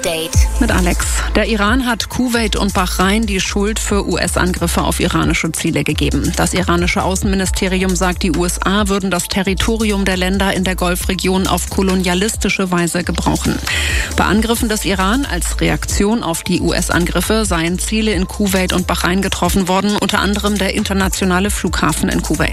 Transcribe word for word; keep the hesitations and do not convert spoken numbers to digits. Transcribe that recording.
Update mit Alex. Der Iran hat Kuwait und Bahrain die Schuld für U S-Angriffe auf iranische Ziele gegeben. Das iranische Außenministerium sagt, die U S A würden das Territorium der Länder in der Golfregion auf kolonialistische Weise gebrauchen. Bei Angriffen des Iran als Reaktion auf die U S-Angriffe seien Ziele in Kuwait und Bahrain getroffen worden, unter anderem der internationale Flughafen in Kuwait.